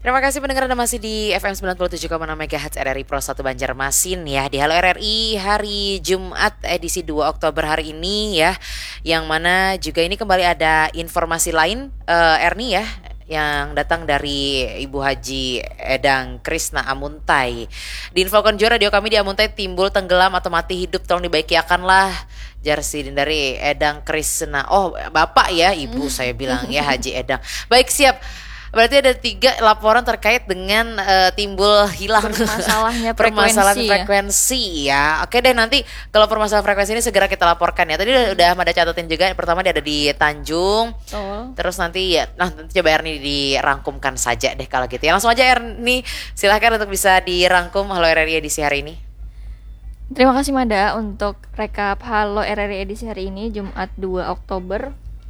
Terima kasih pendengar Anda masih di FM 97,6 MHz RRI Pro 1 Banjarmasin ya. Di Halo RRI hari Jumat edisi 2 Oktober hari ini ya. Yang mana juga ini kembali ada informasi lain Erni ya, yang datang dari Ibu Haji Edang Krisna Amuntai. Diinfokan juga radio kami di Amuntai timbul tenggelam atau mati hidup, tolong dibaikiakanlah. Jarsi dari Edang Krisna. Oh, Bapak ya, Ibu saya bilang ya, Haji Edang. Baik, siap. Berarti ada 3 laporan terkait dengan timbul hilang permasalahan frekuensi ya. Oke deh, nanti kalau permasalahan frekuensi ini segera kita laporkan ya. Tadi udah ada catatin juga. Pertama dia ada di Tanjung. Terus nanti ya, nanti coba Erni dirangkumkan saja deh kalau gitu ya. Langsung aja Erni, silahkan untuk bisa dirangkum Halo RRI edisi hari ini. Terima kasih Mada untuk rekap Halo RRI edisi hari ini Jumat 2 Oktober.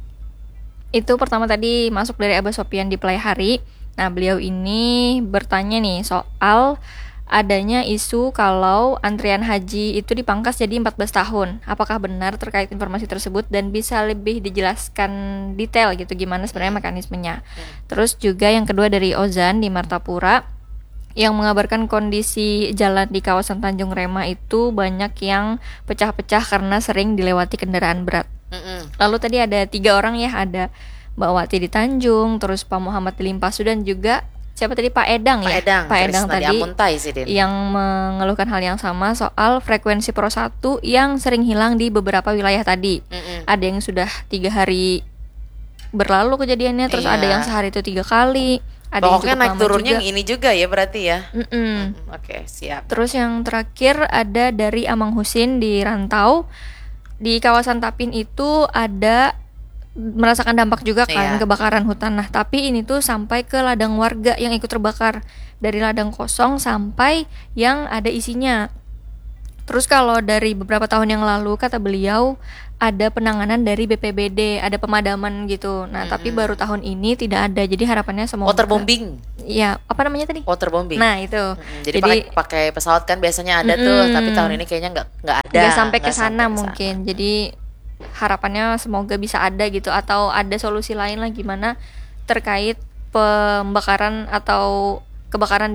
Itu pertama tadi masuk dari Abah Sofian di Play Hari. Nah, beliau ini bertanya nih soal adanya isu kalau antrian haji itu dipangkas jadi 14 tahun. Apakah benar terkait informasi tersebut dan bisa lebih dijelaskan detail gitu gimana sebenarnya mekanismenya. Terus juga yang kedua dari Ozan di Martapura yang mengabarkan kondisi jalan di kawasan Tanjung Rema itu banyak yang pecah-pecah karena sering dilewati kendaraan berat. Lalu tadi ada 3 orang ya, ada Mbak Wati di Tanjung, terus Pak Muhammad di Limpasu dan juga siapa tadi, Pak Edang ya? Pak Edang tadi yang mengeluhkan hal yang sama soal frekuensi Pro 1 yang sering hilang di beberapa wilayah tadi. Ada yang sudah 3 hari berlalu kejadiannya, terus ada yang sehari itu 3 kali. Ada pokoknya naik turunnya yang ini juga ya berarti ya. Oke, siap. Terus yang terakhir ada dari Amang Husin di Rantau. Di kawasan Tapin itu ada merasakan dampak juga kan kebakaran hutan. Nah, tapi ini tuh sampai ke ladang warga yang ikut terbakar, dari ladang kosong sampai yang ada isinya. Terus kalau dari beberapa tahun yang lalu kata beliau ada penanganan dari BPBD, ada pemadaman gitu. Nah, tapi baru tahun ini tidak ada. Jadi harapannya semoga waterbombing. Iya, apa namanya tadi? Waterbombing. Nah, itu. Jadi pakai pesawat kan biasanya ada tuh, tapi tahun ini kayaknya nggak ada. Nggak sampai ke sana mungkin. Jadi harapannya semoga bisa ada gitu, atau ada solusi lain lah gimana terkait pembakaran atau kebakaran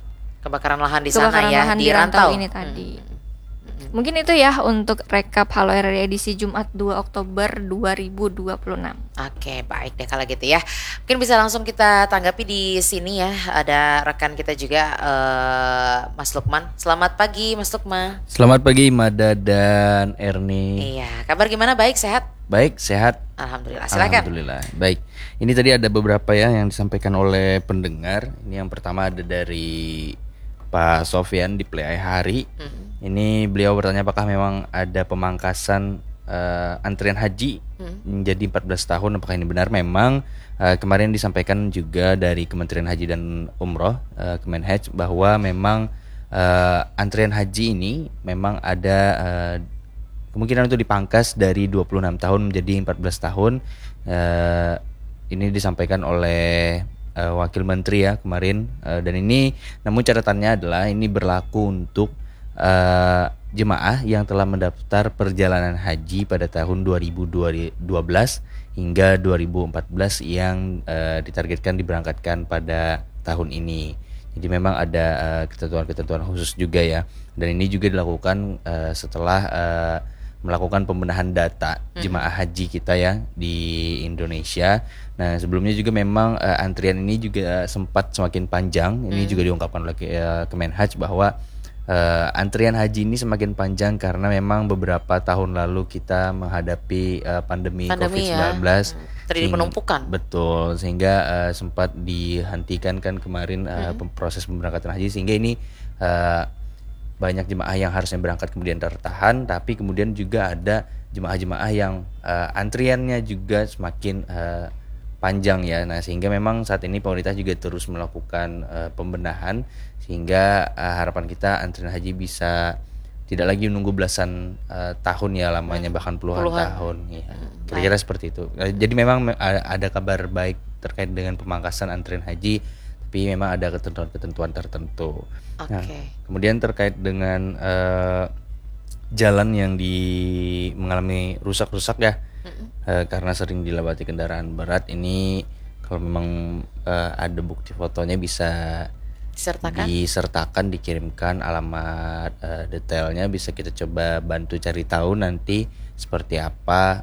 lahan di sana ya, di Rantau ini tadi. Mungkin itu ya untuk rekap Halo RRI edisi Jumat 2 Oktober 2026. Oke, baik deh kalau gitu ya. Mungkin bisa langsung kita tanggapi di sini ya. Ada rekan kita juga Mas Lukman. Selamat pagi Mas Lukman. Selamat pagi Mada dan Erni. Iya, kabar gimana? Baik, sehat? Baik, sehat. Alhamdulillah. Silakan. Alhamdulillah. Baik. Ini tadi ada beberapa ya yang disampaikan oleh pendengar. Ini yang pertama ada dari Pak Sofian di Play Hari. Ini beliau bertanya apakah memang ada pemangkasan antrian haji menjadi 14 tahun. Apakah ini benar? Memang kemarin disampaikan juga dari Kementerian Haji dan Umroh, Kemenhaj, bahwa memang antrian haji ini memang ada kemungkinan untuk dipangkas dari 26 tahun menjadi 14 tahun. Ini disampaikan oleh Wakil Menteri ya kemarin, dan ini namun catatannya adalah ini berlaku untuk jemaah yang telah mendaftar perjalanan haji pada tahun 2012 hingga 2014 yang ditargetkan diberangkatkan pada tahun ini. Jadi memang ada ketentuan-ketentuan khusus juga ya, dan ini juga dilakukan setelah melakukan pembenahan data jemaah haji kita ya di Indonesia. Nah, sebelumnya juga memang antrian ini juga sempat semakin panjang. Ini juga diungkapkan oleh Kemenhaj bahwa antrian haji ini semakin panjang karena memang beberapa tahun lalu kita menghadapi pandemi COVID-19 ya. Terjadi penumpukan. Betul, sehingga sempat dihentikan kan kemarin proses pemberangkatan haji, sehingga ini banyak jemaah yang harusnya berangkat kemudian tertahan, tapi kemudian juga ada jemaah-jemaah yang antriannya juga semakin panjang ya. Nah, sehingga memang saat ini pemerintah juga terus melakukan pembenahan, sehingga harapan kita antrian haji bisa tidak lagi menunggu belasan tahun ya lamanya, bahkan puluhan tahun ya. Kira-kira seperti itu. Jadi memang ada kabar baik terkait dengan pemangkasan antrian haji, tapi memang ada ketentuan-ketentuan tertentu. Nah, kemudian terkait dengan jalan yang mengalami rusak-rusak ya, karena sering dilewati kendaraan berat, ini Kalau memang ada bukti fotonya bisa disertakan, dikirimkan alamat detailnya, bisa kita coba bantu cari tahu nanti seperti apa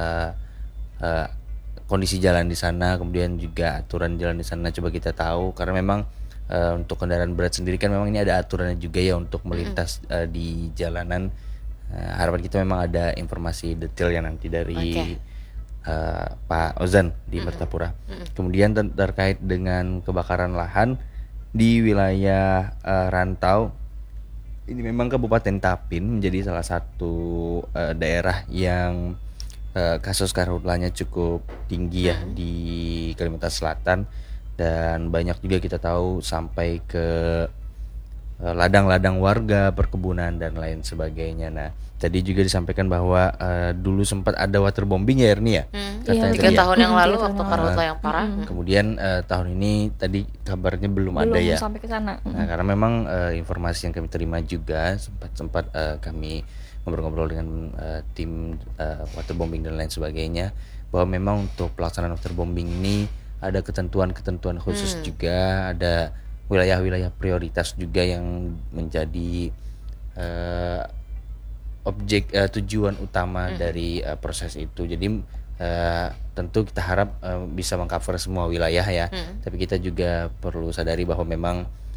kondisi jalan di sana, kemudian juga aturan jalan di sana coba kita tahu, karena memang untuk kendaraan berat sendiri kan memang ini ada aturannya juga ya untuk melintas di jalanan. Harapan kita memang ada informasi detail yang nanti dari Pak Ozan di Mertapura. Kemudian terkait dengan kebakaran lahan di wilayah Rantau, ini memang Kabupaten Tapin menjadi salah satu daerah yang kasus karhutlanya cukup tinggi ya di Kalimantan Selatan, dan banyak juga kita tahu sampai ke ladang-ladang warga, perkebunan dan lain sebagainya. Nah, tadi juga disampaikan bahwa dulu sempat ada waterbombing ya Erni ya, katanya 3 tahun yang lalu 3 tahun waktu yang karhutla yang parah. Kemudian tahun ini tadi kabarnya belum ada Belum ya. sampai ke sana. Nah, karena memang informasi yang kami terima juga sempat kami ngobrol-ngobrol dengan tim waterbombing dan lain sebagainya, bahwa memang untuk pelaksanaan waterbombing ini ada ketentuan-ketentuan khusus juga, ada wilayah-wilayah prioritas juga yang menjadi objek tujuan utama dari proses itu. Jadi tentu kita harap bisa mengcover semua wilayah ya, tapi kita juga perlu sadari bahwa memang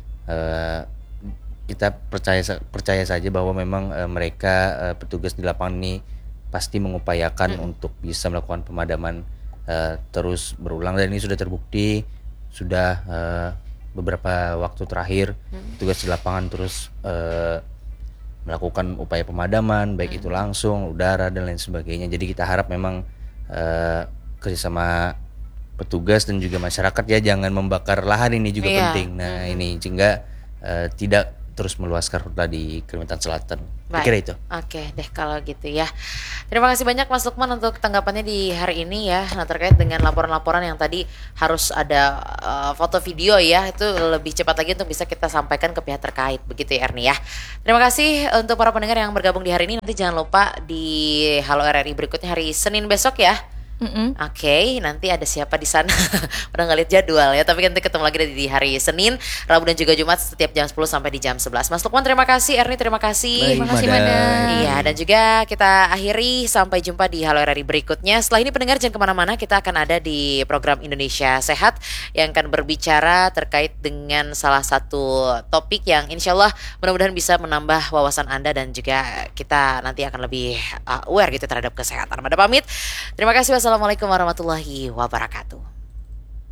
kita percaya saja bahwa memang mereka petugas di lapangan ini pasti mengupayakan untuk bisa melakukan pemadaman terus berulang, dan ini sudah terbukti. Sudah beberapa waktu terakhir petugas di lapangan terus melakukan upaya pemadaman, baik itu langsung, udara dan lain sebagainya. Jadi kita harap memang kerjasama petugas dan juga masyarakat ya, jangan membakar lahan, ini juga penting. Nah ini sehingga tidak terus meluas karhutla di Kalimantan Selatan. Kira itu. Oke deh kalau gitu ya. Terima kasih banyak Mas Lukman untuk tanggapannya di hari ini ya. Nah, terkait dengan laporan-laporan yang tadi harus ada foto video ya, itu lebih cepat lagi untuk bisa kita sampaikan ke pihak terkait, begitu ya Erni ya. Terima kasih untuk para pendengar yang bergabung di hari ini. Nanti jangan lupa di Halo RRI berikutnya hari Senin besok ya. Oke, nanti ada siapa di sana? Udah nggak lihat jadwal ya, tapi nanti ketemu lagi di hari Senin, Rabu dan juga Jumat setiap jam 10 sampai di jam 11. Mas Lukman terima kasih, Erni terima kasih. Baik, Terima kasih Mada. Mada. Iya, dan juga kita akhiri sampai jumpa di Halo RRI berikutnya. Setelah ini pendengar jangan kemana-mana, kita akan ada di program Indonesia Sehat yang akan berbicara terkait dengan salah satu topik yang insya Allah mudah-mudahan bisa menambah wawasan Anda, dan juga kita nanti akan lebih aware gitu terhadap kesehatan. Pada pamit, terima kasih, wassalamualaikum warahmatullahi wabarakatuh.